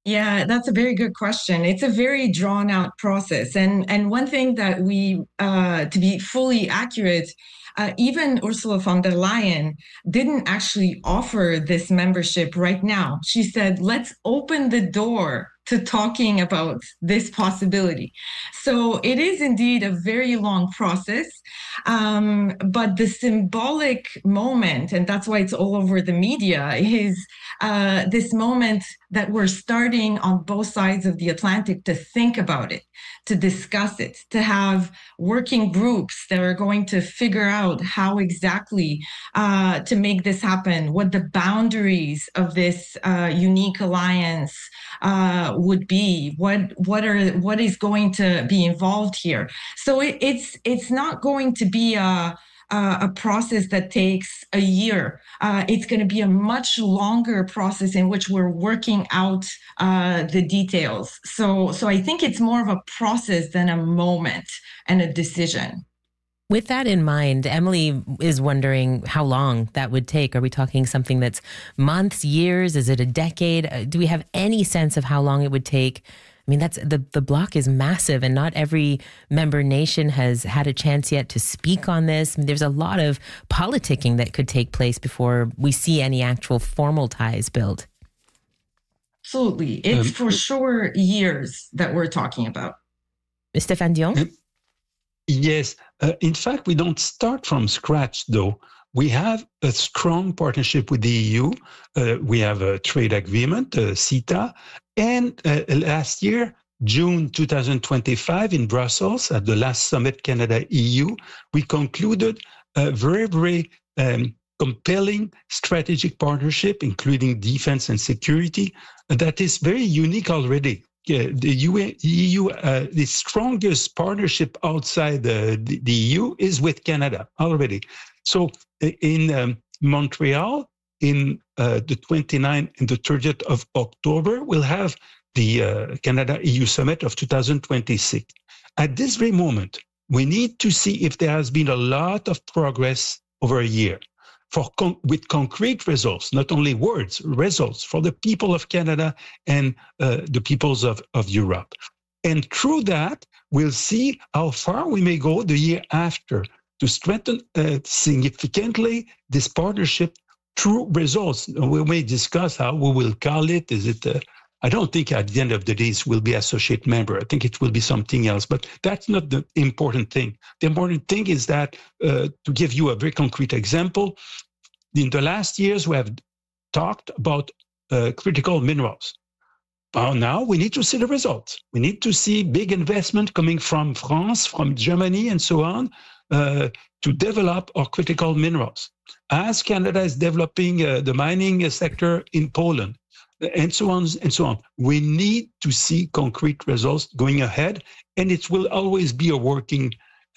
Yeah, that's a very good question. It's a very drawn out process. And one thing that to be fully accurate, even Ursula von der Leyen didn't actually offer this membership right now. She said, let's open the door to talking about this possibility. So it is indeed a very long process. But the symbolic moment, and that's why it's all over the media, is this moment that we're starting on both sides of the Atlantic to think about it, to discuss it, to have working groups that are going to figure out how exactly to make this happen, what the boundaries of this unique alliance would be, what is going to be involved here. So it's not going to be a process that takes a year. It's going to be a much longer process in which we're working out the details. So I think it's more of a process than a moment and a decision. With that in mind, Emily is wondering how long that would take. Are we talking something that's months, years? Is it a decade? Do we have any sense of how long it would take? I mean, that's the bloc is massive, and not every member nation has had a chance yet to speak on this. I mean, there's a lot of politicking that could take place before we see any actual formal ties built. Absolutely. It's for sure years that we're talking about. Stéphane Dion? Yes. In fact, we don't start from scratch, though. We have a strong partnership with the EU. We have a trade agreement, CETA. And last year, June 2025 in Brussels, at the last summit Canada-EU, we concluded a very, very compelling strategic partnership, including defense and security, that is very unique already. The EU, the strongest partnership outside the EU is with Canada already. So in Montreal, in the 29th and the 30th of October, we'll have the Canada-EU Summit of 2026. At this very moment, we need to see if there has been a lot of progress over a year with concrete results, not only words, results for the people of Canada and the peoples of Europe. And through that, we'll see how far we may go the year after to strengthen significantly this partnership through results. We may discuss how we will call it. Is it I don't think at the end of the day it will be associate member. I think it will be something else, but that's not the important thing. The important thing is that, to give you a very concrete example, in the last years we have talked about critical minerals. Now we need to see the results. We need to see big investment coming from France, from Germany, and so on, to develop our critical minerals. As Canada is developing the mining sector in Poland, and so on and so on. We need to see concrete results going ahead, and it will always be a work in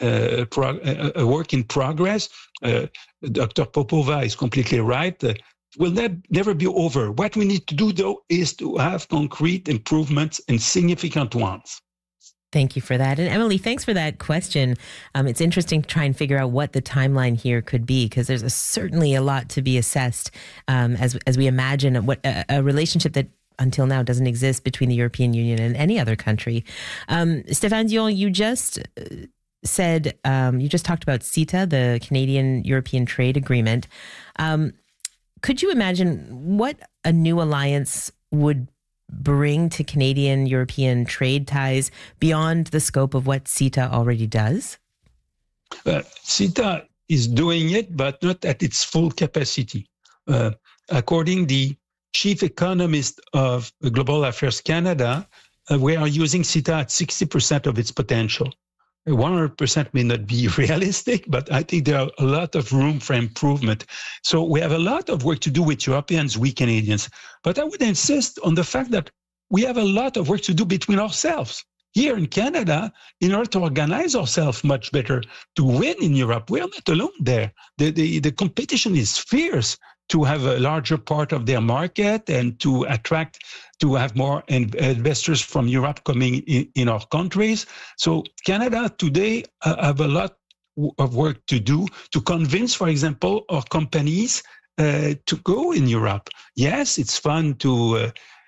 progress. Dr. Popova is completely right. It will never be over. What we need to do, though, is to have concrete improvements and significant ones. Thank you for that. And Emily, thanks for that question. It's interesting to try and figure out what the timeline here could be, because there's certainly a lot to be assessed as we imagine what a relationship that until now doesn't exist between the European Union and any other country. Stéphane Dion, you just said, you just talked about CETA, the Canadian-European Trade Agreement. Could you imagine what a new alliance would bring to Canadian-European trade ties beyond the scope of what CETA already does? CETA is doing it, but not at its full capacity. According to the chief economist of Global Affairs Canada, we are using CETA at 60% of its potential. 100% may not be realistic, but I think there are a lot of room for improvement. So we have a lot of work to do with Europeans, we Canadians. But I would insist on the fact that we have a lot of work to do between ourselves. Here in Canada, in order to organize ourselves much better to win in Europe, we are not alone there. The competition is fierce to have a larger part of their market and to have more investors from Europe coming in our countries. So Canada today have a lot of work to do to convince, for example, our companies to go in Europe. Yes, it's fun to